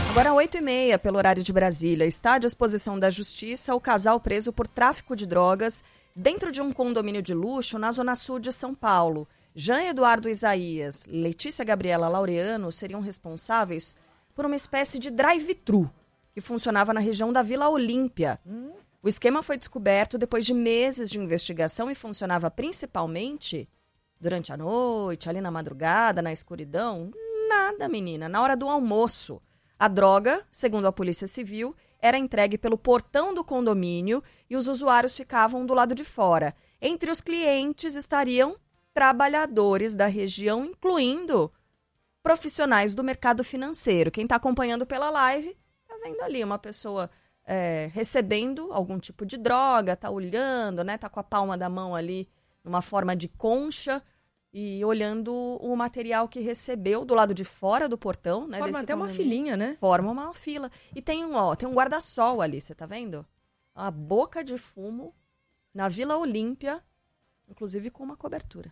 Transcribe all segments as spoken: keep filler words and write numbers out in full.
Agora, oito e meia, pelo horário de Brasília, está à disposição da Justiça o casal preso por tráfico de drogas dentro de um condomínio de luxo na zona sul de São Paulo. Jean Eduardo Isaías, Letícia Gabriela Laureano seriam responsáveis por uma espécie de drive-thru que funcionava na região da Vila Olímpia. Hum. O esquema foi descoberto depois de meses de investigação e funcionava principalmente durante a noite, ali na madrugada, na escuridão. Nada, menina, na hora do almoço. A droga, segundo a Polícia Civil, era entregue pelo portão do condomínio e os usuários ficavam do lado de fora. Entre os clientes estariam trabalhadores da região, incluindo profissionais do mercado financeiro. Quem está acompanhando pela live está vendo ali uma pessoa é, recebendo algum tipo de droga, está olhando, né? Está com a palma da mão ali numa forma de concha e olhando o material que recebeu do lado de fora do portão, né? Forma desse até uma condomínio. filinha, né? Forma uma fila. E tem um, ó, tem um guarda-sol ali, você tá vendo? Uma boca de fumo na Vila Olímpia, inclusive com uma cobertura.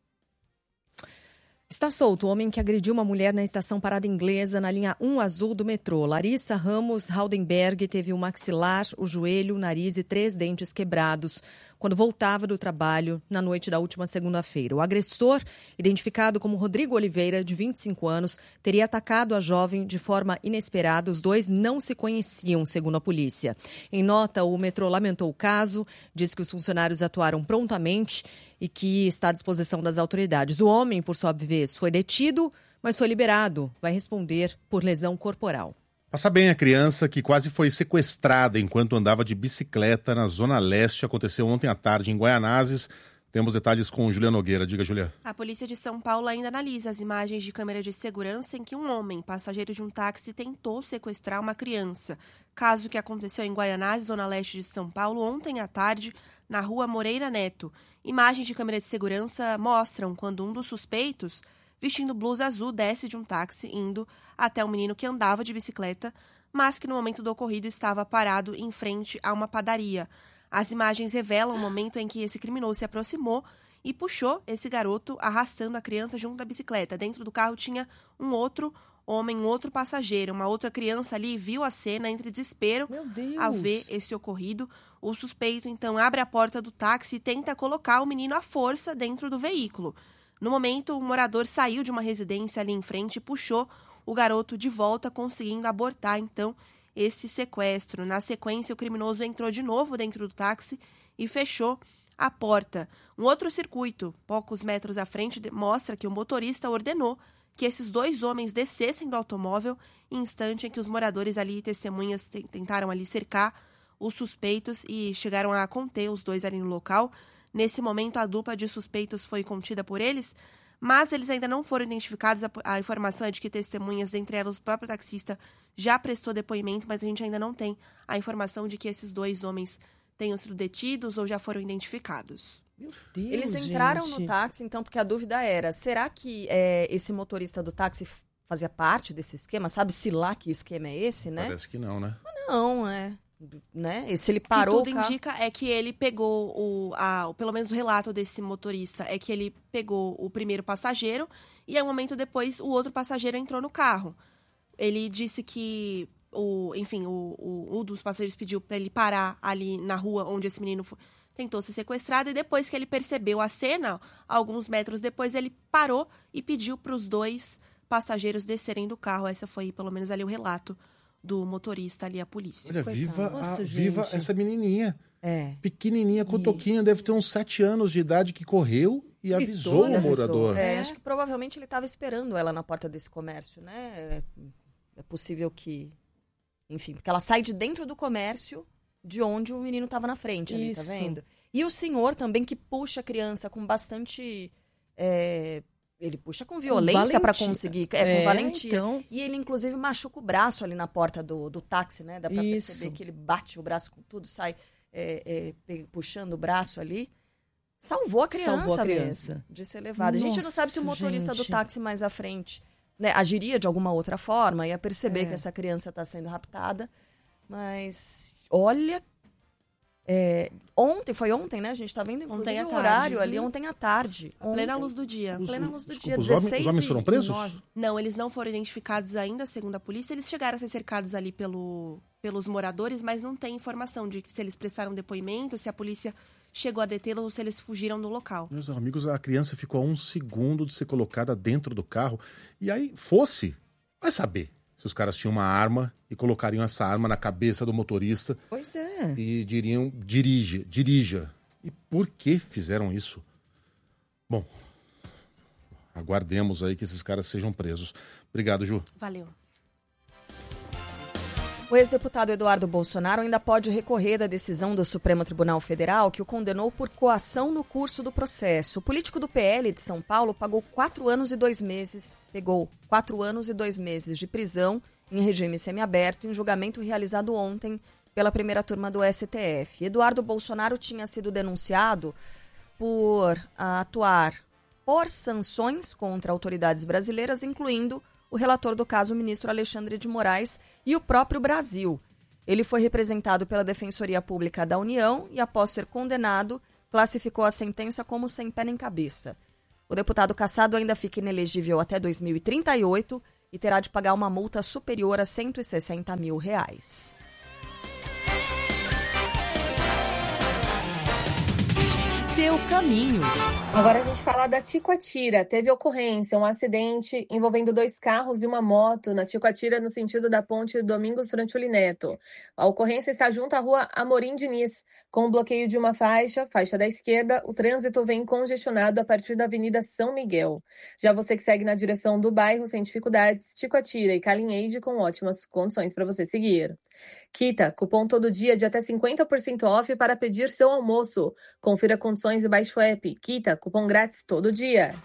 Está solto o homem que agrediu uma mulher na estação Parada Inglesa, na linha um azul do metrô. Larissa Ramos Haldenberg teve o maxilar, o joelho, o nariz e três dentes quebrados quando voltava do trabalho na noite da última segunda-feira. O agressor, identificado como Rodrigo Oliveira, de vinte e cinco anos, teria atacado a jovem de forma inesperada. Os dois não se conheciam, segundo a polícia. Em nota, o metrô lamentou o caso, disse que os funcionários atuaram prontamente e que está à disposição das autoridades. O homem, por sua vez, foi detido, mas foi liberado. Vai responder por lesão corporal. Passa bem a criança que quase foi sequestrada enquanto andava de bicicleta na Zona Leste. Aconteceu ontem à tarde em Guaianazes. Temos detalhes com Julia Nogueira. Diga, Julia. A polícia de São Paulo ainda analisa as imagens de câmera de segurança em que um homem, passageiro de um táxi, tentou sequestrar uma criança. Caso que aconteceu em Guaianazes, Zona Leste de São Paulo, ontem à tarde, na rua Moreira Neto. Imagens de câmera de segurança mostram quando um dos suspeitos, vestindo blusa azul, desce de um táxi indo até um menino que andava de bicicleta, mas que no momento do ocorrido estava parado em frente a uma padaria. As imagens revelam o momento em que esse criminoso se aproximou e puxou esse garoto, arrastando a criança junto da bicicleta. Dentro do carro tinha um outro homem, um outro passageiro. Uma outra criança ali viu a cena entre desespero ao ver esse ocorrido. O suspeito, então, abre a porta do táxi e tenta colocar o menino à força dentro do veículo. No momento, um morador saiu de uma residência ali em frente e puxou o garoto de volta, conseguindo abortar, então, esse sequestro. Na sequência, o criminoso entrou de novo dentro do táxi e fechou a porta. Um outro circuito, poucos metros à frente, mostra que o motorista ordenou que esses dois homens descessem do automóvel em instante em que os moradores ali, testemunhas, tentaram ali cercar os suspeitos e chegaram a conter os dois ali no local. Nesse momento, a dupla de suspeitos foi contida por eles, mas eles ainda não foram identificados. A, a informação é de que testemunhas, dentre elas o próprio taxista, já prestou depoimento, mas a gente ainda não tem a informação de que esses dois homens tenham sido detidos ou já foram identificados. Meu Deus, Eles entraram gente. no táxi, então, porque a dúvida era, será que é, esse motorista do táxi fazia parte desse esquema? Sabe-se lá que esquema é esse, né? Parece que não, né? Não, é... Né? E se ele parou, o que tudo indica é que ele pegou o, a, pelo menos o relato desse motorista é que ele pegou o primeiro passageiro e, um momento depois, o outro passageiro entrou no carro. Ele disse que, o, enfim, o, o, um dos passageiros pediu para ele parar ali na rua onde esse menino foi, tentou ser sequestrado, e depois que ele percebeu a cena, alguns metros depois, ele parou e pediu para os dois passageiros descerem do carro. Essa foi, pelo menos, ali o relato do motorista ali, a polícia. Olha, Coitado. viva, Nossa, a, viva essa menininha. É. Pequenininha, cotoquinha, deve ter uns sete anos de idade, que correu e avisou o morador. É, acho que provavelmente ele estava esperando ela na porta desse comércio, né? É, é possível que... Enfim, porque ela sai de dentro do comércio de onde o menino estava na frente ali, Isso. tá vendo? E o senhor também que puxa a criança com bastante... É, ele puxa com violência para conseguir, é, é, com valentia. Então... E ele, inclusive, machuca o braço ali na porta do, do táxi, né? Dá pra Isso. perceber que ele bate o braço com tudo, sai é, é, puxando o braço ali. Salvou a criança, Salvou a criança. mesmo de ser levada. A gente não sabe se o Nossa, motorista gente. do táxi mais à frente, né, agiria de alguma outra forma, ia perceber É. que essa criança está sendo raptada. Mas, olha, É, ontem, foi ontem, né? A gente tá vendo, inclusive, o horário ali, ontem à tarde. Ontem, plena luz do dia. Os, plena luz do desculpa, dia, os homens, os homens foram presos? nove. Não, eles não foram identificados ainda, segundo a polícia. Eles chegaram a ser cercados ali pelo, pelos moradores, mas não tem informação de se eles prestaram depoimento, se a polícia chegou a detê-los ou se eles fugiram do local. Meus amigos, a criança ficou a um segundo de ser colocada dentro do carro. E aí, fosse, vai saber se os caras tinham uma arma e colocariam essa arma na cabeça do motorista. Pois é. E diriam, dirige, dirija. E por que fizeram isso? Bom, aguardemos aí que esses caras sejam presos. Obrigado, Ju. Valeu. O ex-deputado Eduardo Bolsonaro ainda pode recorrer da decisão do Supremo Tribunal Federal que o condenou por coação no curso do processo. O político do P L de São Paulo pagou quatro anos e dois meses, pegou quatro anos e dois meses de prisão em regime semiaberto em julgamento realizado ontem pela primeira turma do S T F. Eduardo Bolsonaro tinha sido denunciado por atuar por sanções contra autoridades brasileiras, incluindo o relator do caso, o ministro Alexandre de Moraes, e o próprio Brasil. Ele foi representado pela Defensoria Pública da União e, após ser condenado, classificou a sentença como sem pé nem cabeça. O deputado cassado ainda fica inelegível até dois mil e trinta e oito e terá de pagar uma multa superior a cento e sessenta mil reais. Seu caminho. Agora a gente fala da Ticoatira. Teve ocorrência, um acidente envolvendo dois carros e uma moto na Ticoatira, no sentido da ponte Domingos Frantuli Neto. A ocorrência está junto à rua Amorim Diniz. Com o bloqueio de uma faixa, faixa da esquerda, o trânsito vem congestionado a partir da Avenida São Miguel. Já você que segue na direção do bairro sem dificuldades, Ticoatira e Calinheide com ótimas condições para você seguir. Kita, cupom todo dia de até cinquenta por cento off para pedir seu almoço. Confira condições e baixe o app. Kita, cupom grátis todo dia.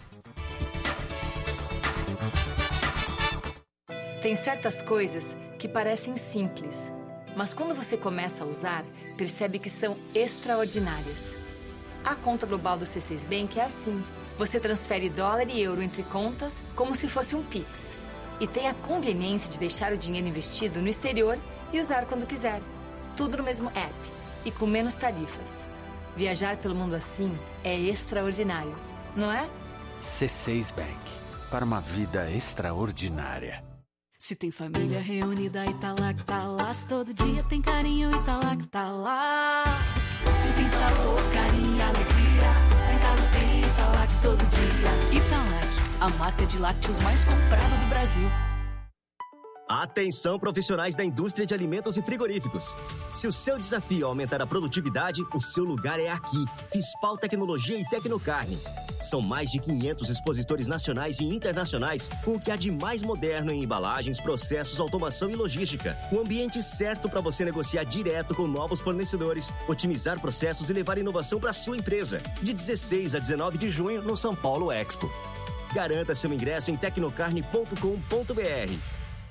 Tem certas coisas que parecem simples, mas quando você começa a usar, percebe que são extraordinárias. A conta global do C seis Bank é assim. Você transfere dólar e euro entre contas como se fosse um Pix. E tem a conveniência de deixar o dinheiro investido no exterior e usar quando quiser. Tudo no mesmo app e com menos tarifas. Viajar pelo mundo assim é extraordinário, não é? C seis Bank. Para uma vida extraordinária. Se tem família reunida e tá lá que tá lá. Se todo dia tem carinho e tá lá que tá lá. Se tem sabor, carinho e alegria, lá em casa tem Italac todo dia. Italac, a marca de lácteos mais comprada do Brasil. Atenção, profissionais da indústria de alimentos e frigoríficos. Se o seu desafio é aumentar a produtividade, o seu lugar é aqui. Fispal Tecnologia e Tecnocarne. São mais de quinhentos expositores nacionais e internacionais com o que há de mais moderno em embalagens, processos, automação e logística. O ambiente certo para você negociar direto com novos fornecedores, otimizar processos e levar inovação para a sua empresa. De dezesseis a dezenove de junho no São Paulo Expo. Garanta seu ingresso em tecnocarne ponto com ponto b r.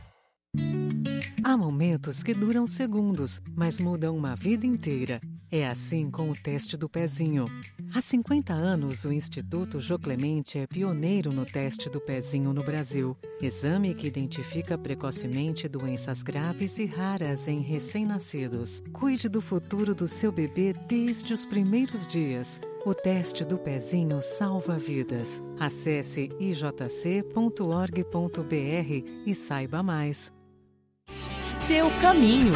Há momentos que duram segundos, mas mudam uma vida inteira. É assim com o teste do pezinho. Há cinquenta anos, o Instituto Jô Clemente é pioneiro no teste do pezinho no Brasil. Exame que identifica precocemente doenças graves e raras em recém-nascidos. Cuide do futuro do seu bebê desde os primeiros dias. O teste do pezinho salva vidas. Acesse i j c ponto org ponto b r e saiba mais. Seu caminho.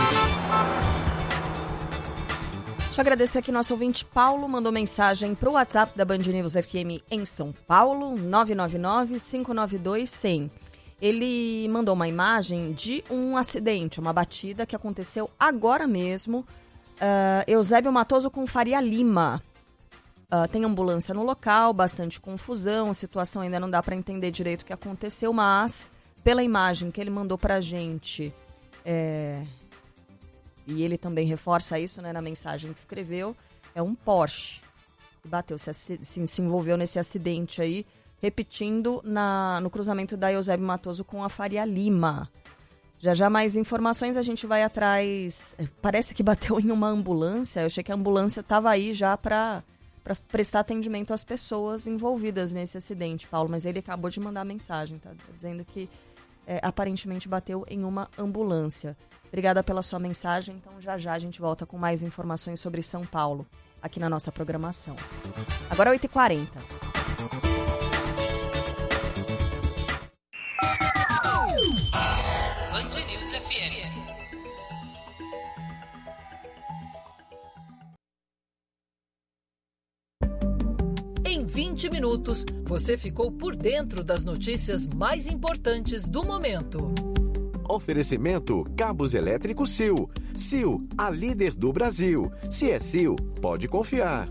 Deixa eu agradecer aqui nosso ouvinte Paulo, mandou mensagem para o WhatsApp da Band News F M em São Paulo, nove nove nove, cinco nove dois, cem. Ele mandou uma imagem de um acidente, uma batida que aconteceu agora mesmo. Uh, Eusébio Matoso com Faria Lima. Uh, tem ambulância no local, bastante confusão, a situação ainda não dá para entender direito o que aconteceu, mas pela imagem que ele mandou para a gente... É... E ele também reforça isso, né, na mensagem que escreveu. É um Porsche que bateu, se, se, se envolveu nesse acidente aí, repetindo na, no cruzamento da Eusébio Matoso com a Faria Lima. Já já mais informações, a gente vai atrás. Parece que bateu em uma ambulância. Eu achei que a ambulância estava aí já para para prestar atendimento às pessoas envolvidas nesse acidente, Paulo. Mas ele acabou de mandar mensagem, tá, tá dizendo que é, aparentemente bateu em uma ambulância. Obrigada pela sua mensagem. Então, já já a gente volta com mais informações sobre São Paulo aqui na nossa programação. Agora é oito e quarenta. Band News F M. Em vinte minutos, você ficou por dentro das notícias mais importantes do momento. Oferecimento Cabos Elétricos Sil. Sil, a líder do Brasil. Se é Sil, pode confiar.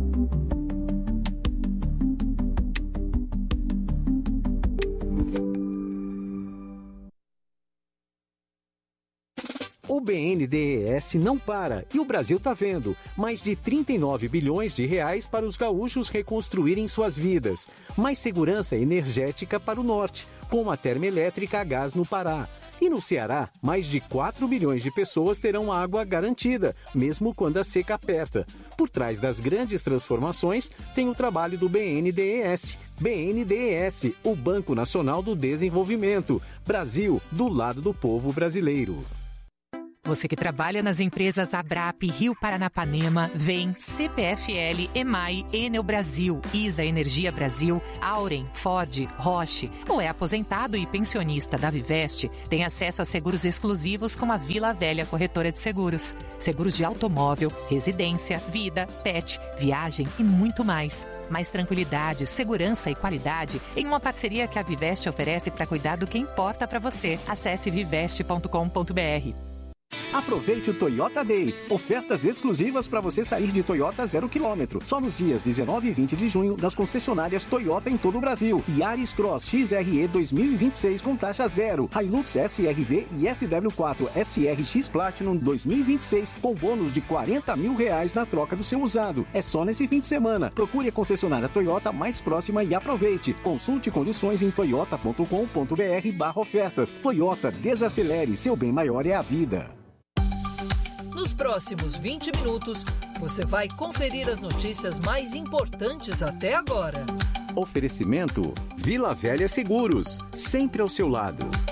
O B N D E S não para e o Brasil está vendo. Mais de trinta e nove bilhões de reais para os gaúchos reconstruírem suas vidas. Mais segurança energética para o norte, com a termoelétrica a gás no Pará. E no Ceará, mais de quatro milhões de pessoas terão água garantida, mesmo quando a seca aperta. Por trás das grandes transformações, tem o trabalho do B N D E S. B N D E S, o Banco Nacional do Desenvolvimento. Brasil, do lado do povo brasileiro. Você que trabalha nas empresas Abrap, Rio Paranapanema, Vem, C P F L, EMAI, Enel Brasil, Isa Energia Brasil, Auren, Ford, Roche, ou é aposentado e pensionista da Viveste, tem acesso a seguros exclusivos com a Vila Velha Corretora de Seguros. Seguros de automóvel, residência, vida, pet, viagem e muito mais. Mais tranquilidade, segurança e qualidade em uma parceria que a Viveste oferece para cuidar do que importa para você. Acesse viveste ponto com ponto b r. Aproveite o Toyota Day. Ofertas exclusivas para você sair de Toyota zero quilômetro. Só nos dias dezenove e vinte de junho das concessionárias Toyota em todo o Brasil. Yaris Cross X R E dois mil e vinte e seis com taxa zero. Hilux S R V e S W quatro S R X Platinum dois mil e vinte e seis com bônus de quarenta mil reais na troca do seu usado. É só nesse fim de semana. Procure a concessionária Toyota mais próxima e aproveite. Consulte condições em toyota ponto com ponto b r barra ofertas. Toyota, desacelere. Seu bem maior é a vida. Nos próximos vinte minutos, você vai conferir as notícias mais importantes até agora. Oferecimento Vila Velha Seguros, sempre ao seu lado.